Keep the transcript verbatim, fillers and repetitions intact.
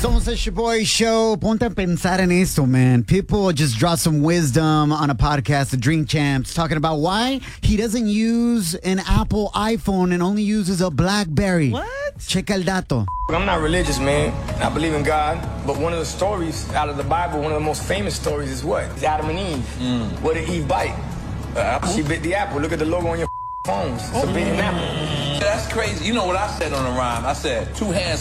Somos el Shaboy Show. Ponte a pensar en esto, man. People just draw some wisdom on a podcast, The Drink Champs, talking about why he doesn't use an Apple iPhone and only uses a BlackBerry. What? Checa el dato. I'm not religious, man. I believe in God. But one of the stories out of the Bible, one of the most famous stories is what? It's Adam and Eve. Mm. What did Eve bite? Uh, she bit the apple. Look at the logo on your phones. It's a bitten apple. That's crazy. You know what I said on the rhyme? I said, two hands